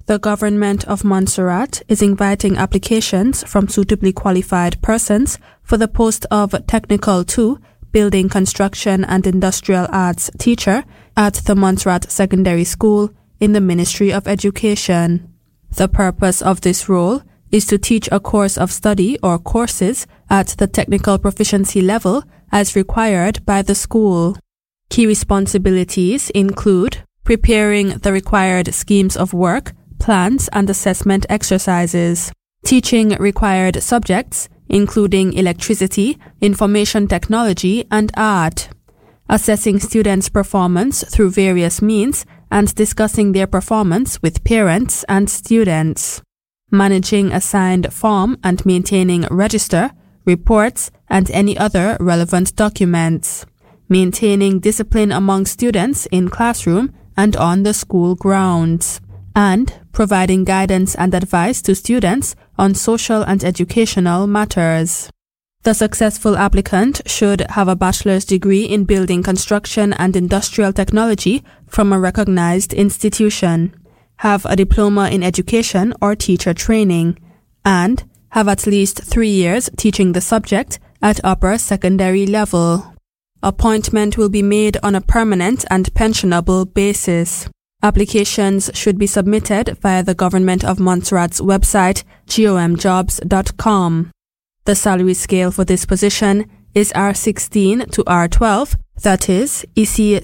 The Government of Montserrat is inviting applications from suitably qualified persons for the post of Technical 2 Building Construction and Industrial Arts teacher at the Montserrat Secondary School in the Ministry of Education. The purpose of this role is to teach a course of study or courses at the technical proficiency level as required by the school. Key responsibilities include preparing the required schemes of work, plans and assessment exercises, teaching required subjects, including electricity, information technology, and art, assessing students' performance through various means and discussing their performance with parents and students, managing assigned form and maintaining register, reports, and any other relevant documents, maintaining discipline among students in classroom and on the school grounds, and providing guidance and advice to students on social and educational matters. The successful applicant should have a bachelor's degree in building construction and industrial technology from a recognized institution, have a diploma in education or teacher training, and have at least 3 years teaching the subject at upper secondary level. Appointment will be made on a permanent and pensionable basis. Applications should be submitted via the Government of Montserrat's website, gomjobs.com. The salary scale for this position is R16 to R12, that is, EC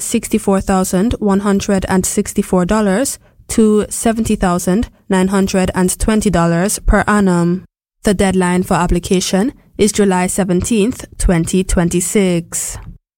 $64,164 to $70,920 per annum. The deadline for application is July 17th, 2026.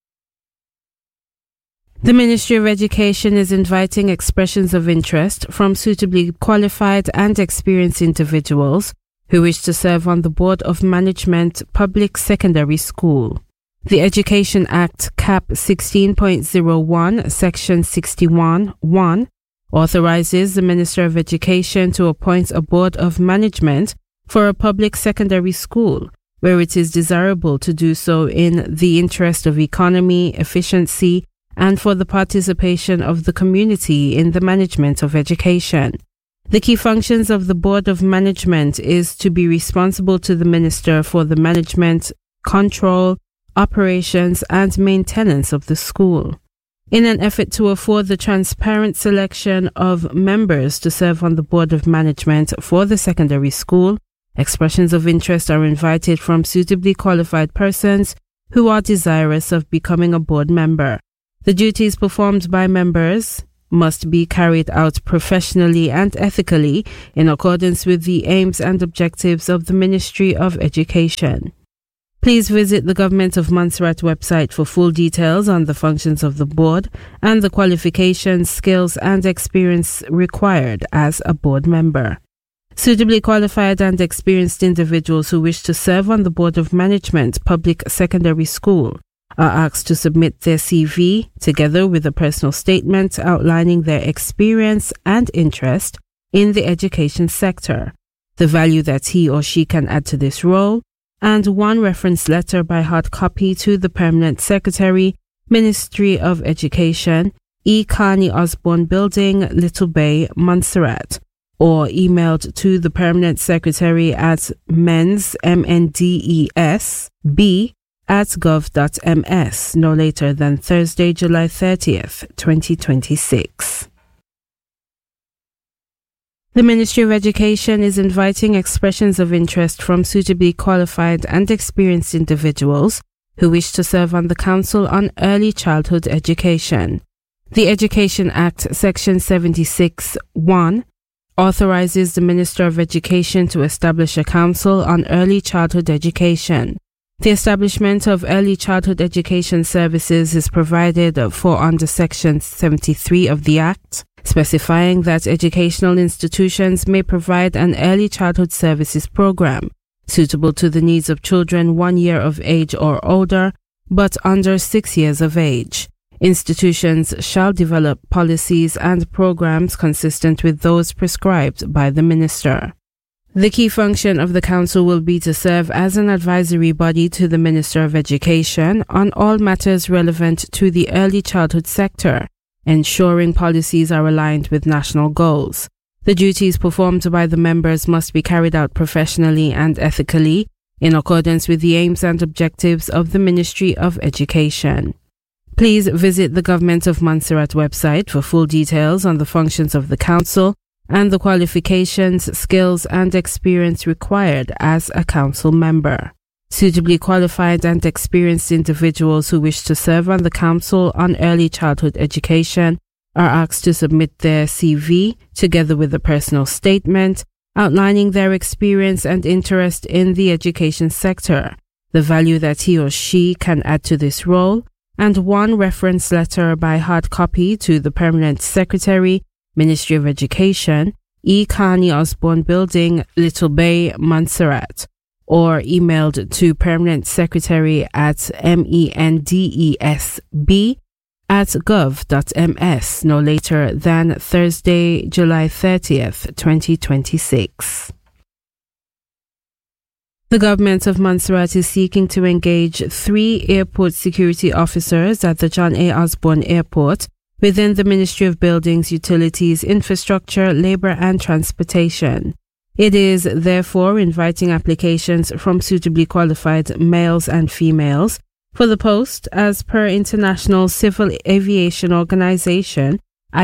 The Ministry of Education is inviting expressions of interest from suitably qualified and experienced individuals who wish to serve on the Board of Management Public Secondary School. The Education Act Cap 16.01 Section 61(1) authorizes the Minister of Education to appoint a Board of Management for a public secondary school where it is desirable to do so in the interest of economy, efficiency, and for the participation of the community in the management of education. The key functions of the Board of Management is to be responsible to the Minister for the management, control, operations, and maintenance of the school. In an effort to afford the transparent selection of members to serve on the Board of Management for the secondary school, expressions of interest are invited from suitably qualified persons who are desirous of becoming a board member. The duties performed by members must be carried out professionally and ethically in accordance with the aims and objectives of the Ministry of Education. Please visit the Government of Montserrat website for full details on the functions of the board and the qualifications, skills, and experience required as a board member. Suitably qualified and experienced individuals who wish to serve on the Board of Management Public Secondary School are asked to submit their CV together with a personal statement outlining their experience and interest in the education sector, the value that he or she can add to this role, and one reference letter by hard copy to the Permanent Secretary, Ministry of Education, E. Carney Osborne Building, Little Bay, Montserrat, or emailed to the Permanent Secretary at mensb@gov.ms no later than Thursday, July 30th, 2026. The Ministry of Education is inviting expressions of interest from suitably qualified and experienced individuals who wish to serve on the Council on Early Childhood Education. The Education Act, Section 76(1), authorizes the Minister of Education to establish a Council on Early Childhood Education. The establishment of early childhood education services is provided for under Section 73 of the Act, specifying that educational institutions may provide an early childhood services program suitable to the needs of children 1 year of age or older, but under 6 years of age. Institutions shall develop policies and programs consistent with those prescribed by the Minister. The key function of the Council will be to serve as an advisory body to the Minister of Education on all matters relevant to the early childhood sector, ensuring policies are aligned with national goals. The duties performed by the members must be carried out professionally and ethically in accordance with the aims and objectives of the Ministry of Education. Please visit the Government of Montserrat website for full details on the functions of the Council and the qualifications, skills and experience required as a Council member. Suitably qualified and experienced individuals who wish to serve on the Council on Early Childhood Education are asked to submit their CV together with a personal statement outlining their experience and interest in the education sector, the value that he or she can add to this role, and one reference letter by hard copy to the Permanent Secretary, Ministry of Education, E. Carney Osborne Building, Little Bay, Montserrat, or emailed to Permanent Secretary at mendesb@gov.ms no later than Thursday, July 30th, 2026. The government of Montserrat is seeking to engage 3 airport security officers at the John A. Osborne Airport within the Ministry of Buildings, Utilities, Infrastructure, Labour and Transportation. It is therefore inviting applications from suitably qualified males and females for the post as per International Civil Aviation Organization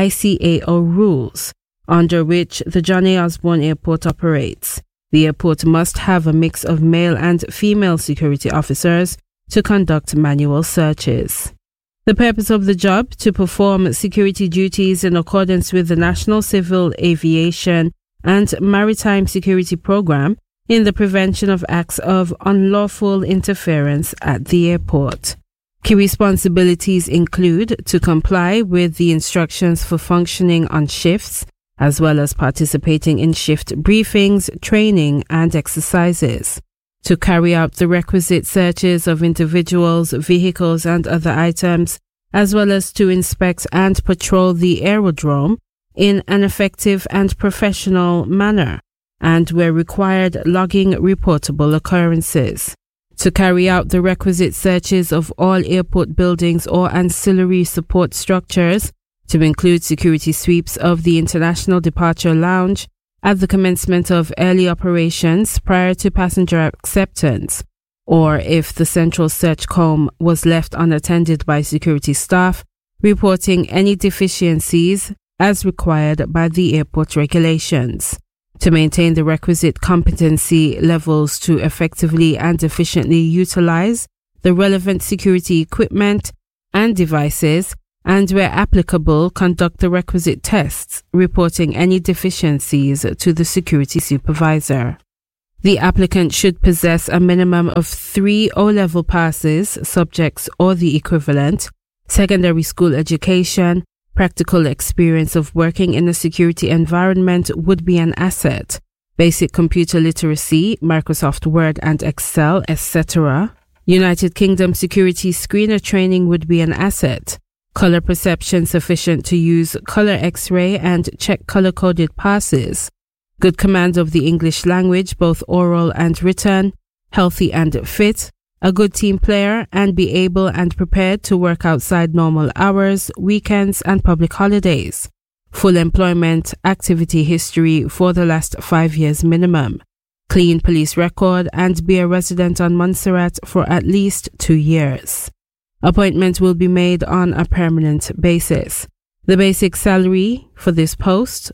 ICAO rules, under which the John A. Osborne Airport operates. The airport must have a mix of male and female security officers to conduct manual searches. The purpose of the job: to perform security duties in accordance with the National Civil Aviation and Maritime Security Program in the prevention of acts of unlawful interference at the airport. Key responsibilities include to comply with the instructions for functioning on shifts, as well as participating in shift briefings, training, and exercises, to carry out the requisite searches of individuals, vehicles, and other items, as well as to inspect and patrol the aerodrome in an effective and professional manner, and where required, logging reportable occurrences, to carry out the requisite searches of all airport buildings or ancillary support structures, to include security sweeps of the International Departure Lounge at the commencement of early operations prior to passenger acceptance, or if the central search comb was left unattended by security staff, reporting any deficiencies as required by the airport regulations, to maintain the requisite competency levels to effectively and efficiently utilize the relevant security equipment and devices, and where applicable, conduct the requisite tests, reporting any deficiencies to the security supervisor. The applicant should possess a minimum of 3 O-level passes, subjects or the equivalent, secondary school education. Practical experience of working in a security environment would be an asset. Basic computer literacy, Microsoft Word and Excel, etc. United Kingdom security screener training would be an asset. Color perception sufficient to use color X-ray and check color-coded passes. Good command of the English language, both oral and written. Healthy and fit. A good team player, and be able and prepared to work outside normal hours, weekends and public holidays. Full employment, activity history for the last 5 years minimum. Clean police record, and be a resident on Montserrat for at least 2 years. Appointment will be made on a permanent basis. The basic salary for this post,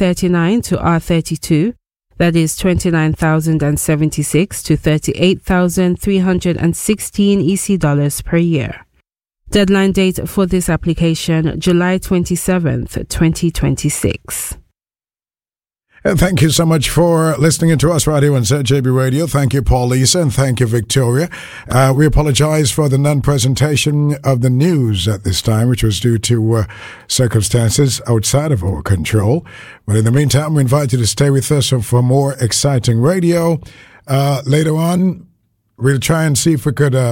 R39 to R32, that is 29,076 to 38,316 EC dollars per year. Deadline date for this application, July 27th, 2026. Thank you so much for listening to us radio and ZJB Radio. Thank you, Paul Lisa, and thank you, Victoria. We apologize for the non-presentation of the news at this time, which was due to circumstances outside of our control. But in the meantime, we invite you to stay with us for more exciting radio. Later on, we'll try and see if we could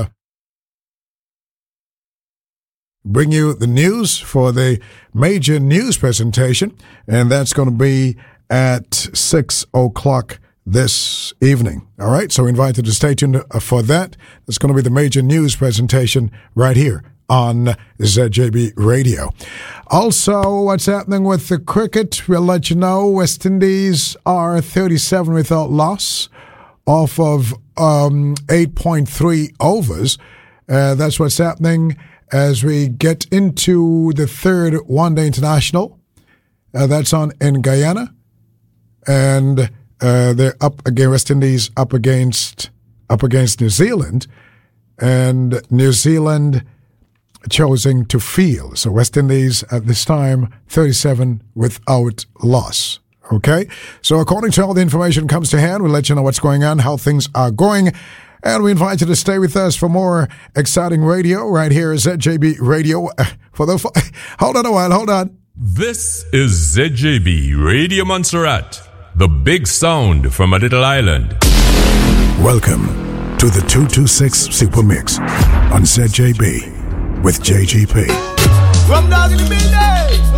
bring you the news for the major news presentation, and that's going to be at 6 o'clock this evening. All right, so we invite you to stay tuned for that. It's going to be the major news presentation right here on ZJB Radio. Also, what's happening with the cricket? We'll let you know. West Indies are 37 without loss off of 8.3 overs. That's what's happening as we get into the third one-day international. That's on in Guyana. And they're up against West Indies up against New Zealand. And New Zealand choosing to field. So West Indies at this time, 37 without loss. Okay? So according to all the information comes to hand, we'll let you know what's going on, how things are going. And we invite you to stay with us for more exciting radio right here at ZJB Radio. Hold on a while, hold on. This is ZJB Radio Montserrat, the big sound from a little island. Welcome to the 226 Super Mix on ZJB with JGP. From Dog in the Building.